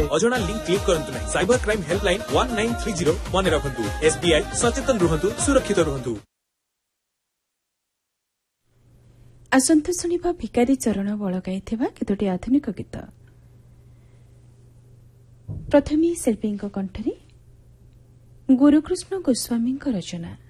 अजଣା link click करंतु नहीं। Cyber crime helpline 1930 मन रखंतु। SBI सचेतन रुहंतु, सुरक्षित रुहंतु। आसंत शुणिबा भिकारी चरण बल गाइथिबा केतोटी आधुनिक गीत। प्रथमे शिल्पी कंठरी गुरुकृष्ण गोस्वामी रचना।